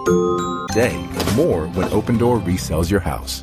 Today, more when Open Door resells your house.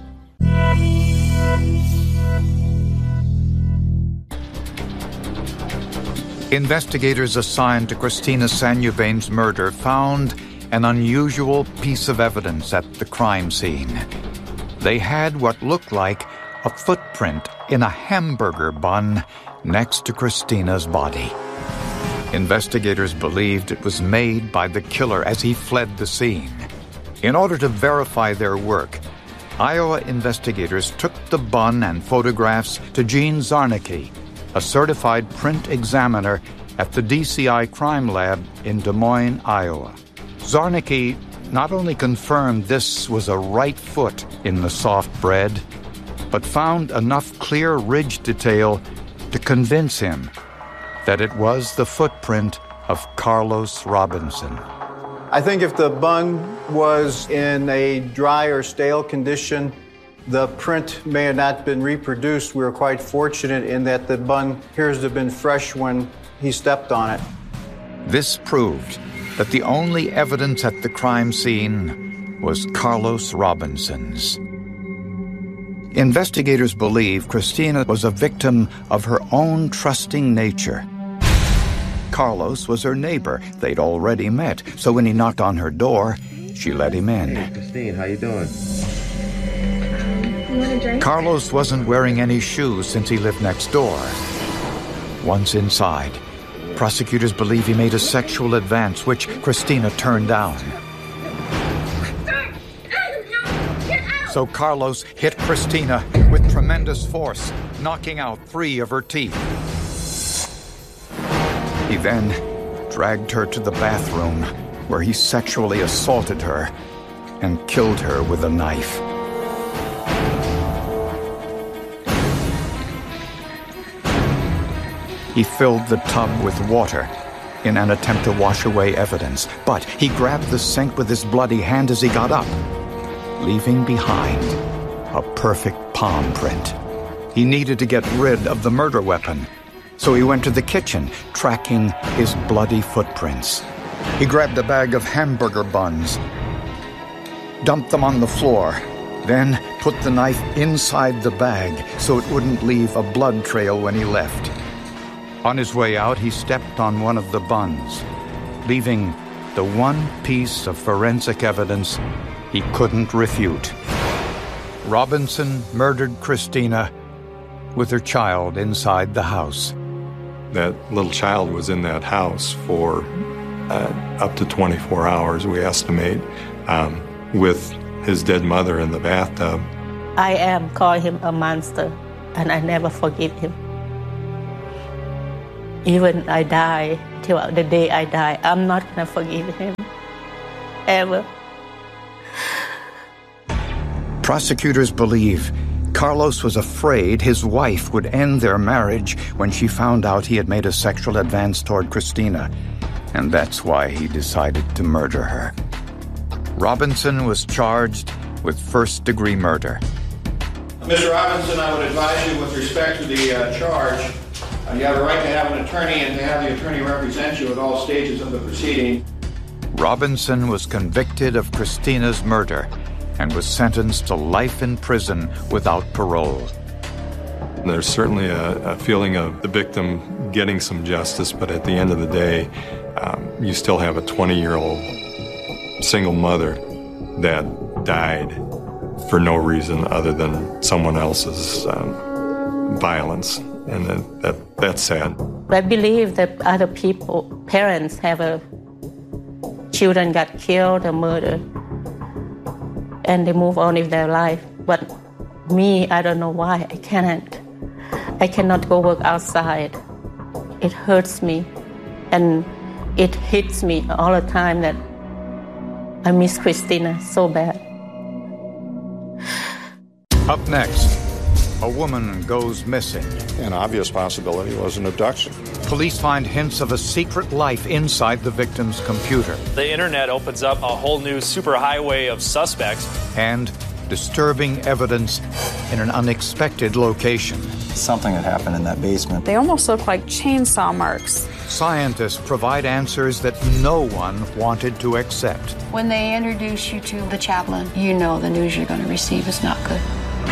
Investigators assigned to Christina Sanuvain's murder found an unusual piece of evidence at the crime scene. They had what looked like a footprint in a hamburger bun next to Christina's body. Investigators believed it was made by the killer as he fled the scene. In order to verify their work, Iowa investigators took the bun and photographs to Gene Zarnicki, a certified print examiner at the DCI Crime Lab in Des Moines, Iowa. Zarnicki not only confirmed this was a right foot in the soft bread, but found enough clear ridge detail to convince him that it was the footprint of Carlos Robinson. I think if the bun was in a dry or stale condition, the print may have not been reproduced. We were quite fortunate in that the bun appears to have been fresh when he stepped on it. This proved that the only evidence at the crime scene was Carlos Robinson's. Investigators believe Christina was a victim of her own trusting nature. Carlos was her neighbor. They'd already met, so when he knocked on her door, she let him in. Hey, Christine, how you doing? You want a drink? Carlos wasn't wearing any shoes since he lived next door. Once inside, prosecutors believe he made a sexual advance, which Christina turned down. So Carlos hit Christina with tremendous force, knocking out 3 of her teeth. He then dragged her to the bathroom, where he sexually assaulted her and killed her with a knife. He filled the tub with water in an attempt to wash away evidence, but he grabbed the sink with his bloody hand as he got up, leaving behind a perfect palm print. He needed to get rid of the murder weapon, so he went to the kitchen, tracking his bloody footprints. He grabbed a bag of hamburger buns, dumped them on the floor, then put the knife inside the bag so it wouldn't leave a blood trail when he left. On his way out, he stepped on one of the buns, leaving the one piece of forensic evidence he couldn't refute. Robinson murdered Christina with her child inside the house. That little child was in that house for up to 24 hours, we estimate, with his dead mother in the bathtub. I call him a monster, and I never forgive him. Even I die, till the day I die, I'm not going to forgive him, ever. Prosecutors believe Carlos was afraid his wife would end their marriage when she found out he had made a sexual advance toward Christina, and that's why he decided to murder her. Robinson was charged with first-degree murder. Mr. Robinson, I would advise you with respect to the charge, you have a right to have an attorney and to have the attorney represent you at all stages of the proceeding. Robinson was convicted of Christina's murder and was sentenced to life in prison without parole. There's certainly a feeling of the victim getting some justice, but at the end of the day, you still have a 20-year-old single mother that died for no reason other than someone else's violence, and that's sad. I believe that other people, parents have children got killed or murdered, and they move on with their life. But me, I don't know why. I cannot go work outside. It hurts me, and it hits me all the time that I miss Christina so bad. Up next, a woman goes missing. An obvious possibility was an abduction. Police find hints of a secret life inside the victim's computer. The internet opens up a whole new superhighway of suspects. And disturbing evidence in an unexpected location. Something had happened in that basement. They almost look like chainsaw marks. Scientists provide answers that no one wanted to accept. When they introduce you to the chaplain, you know the news you're going to receive is not good.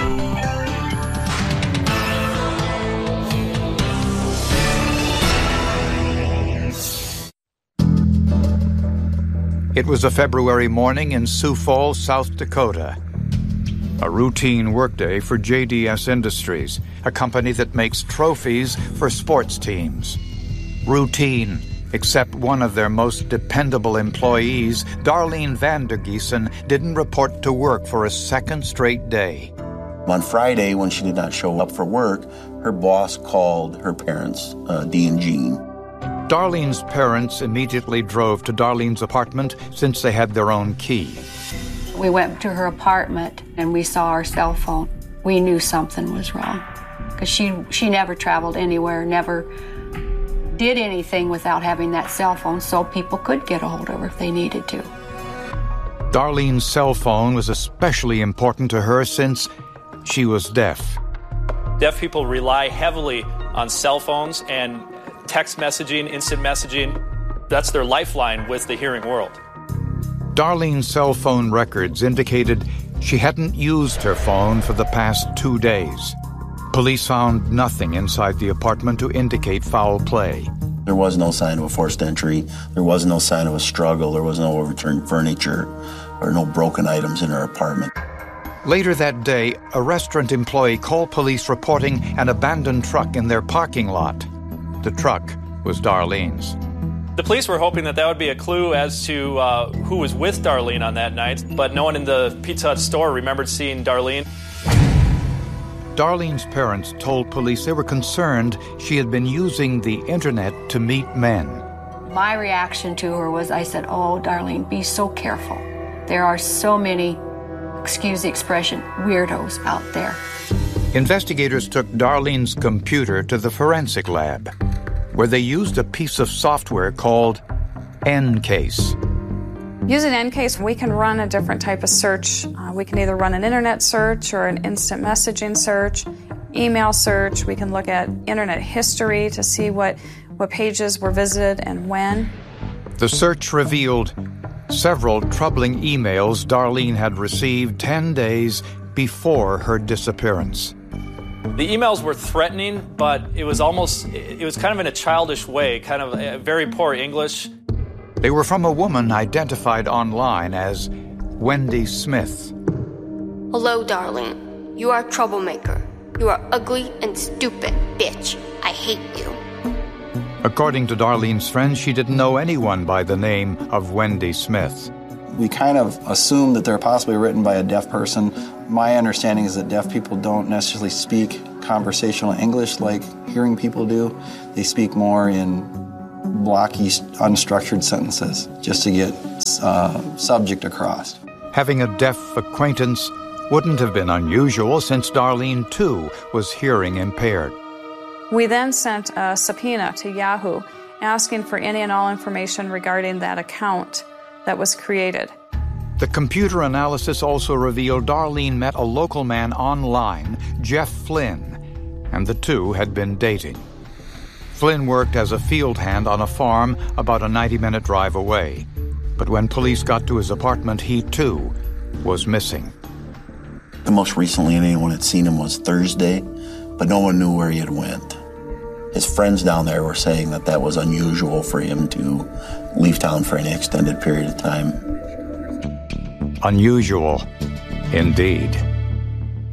It was a February morning in Sioux Falls, South Dakota. A routine workday for JDS Industries, a company that makes trophies for sports teams. Routine, except one of their most dependable employees, Darlene Vandergiesen, didn't report to work for a second straight day. On Friday, when she did not show up for work, her boss called her parents, Dee and Jean. Darlene's parents immediately drove to Darlene's apartment since they had their own key. We went to her apartment and we saw her cell phone. We knew something was wrong because she never traveled anywhere, never did anything without having that cell phone so people could get a hold of her if they needed to. Darlene's cell phone was especially important to her since she was deaf. Deaf people rely heavily on cell phones and text messaging, instant messaging. That's their lifeline with the hearing world. Darlene's cell phone records indicated she hadn't used her phone for the past 2 days. Police found nothing inside the apartment to indicate foul play. There was no sign of a forced entry. There was no sign of a struggle. There was no overturned furniture or no broken items in her apartment. Later that day, a restaurant employee called police reporting an abandoned truck in their parking lot. The truck was Darlene's. The police were hoping that would be a clue as to who was with Darlene on that night, but no one in the Pizza Hut store remembered seeing Darlene. Darlene's parents told police they were concerned she had been using the internet to meet men. My reaction to her was, I said, "Oh, Darlene, be so careful. There are so many, excuse the expression, weirdos out there." Investigators took Darlene's computer to the forensic lab, where they used a piece of software called EnCase. Using EnCase, we can run a different type of search. We can either run an internet search or an instant messaging search, email search. We can look at internet history to see what pages were visited and when. The search revealed several troubling emails Darlene had received 10 days before her disappearance. The emails were threatening, but it was kind of in a childish way, kind of very poor English. They were from a woman identified online as Wendy Smith. "Hello, Darlene. You are a troublemaker. You are ugly and stupid, bitch. I hate you." According to Darlene's friends, she didn't know anyone by the name of Wendy Smith. We kind of assume that they're possibly written by a deaf person. My understanding is that deaf people don't necessarily speak conversational English like hearing people do. They speak more in blocky, unstructured sentences just to get subject across. Having a deaf acquaintance wouldn't have been unusual since Darlene, too, was hearing impaired. We then sent a subpoena to Yahoo asking for any and all information regarding that account that was created. The computer analysis also revealed Darlene met a local man online, Jeff Flynn, and the two had been dating. Flynn worked as a field hand on a farm about a 90-minute drive away. But when police got to his apartment, he, too, was missing. The most recently anyone had seen him was Thursday, but no one knew where he had went. His friends down there were saying that was unusual for him to leave town for any extended period of time. Unusual, indeed.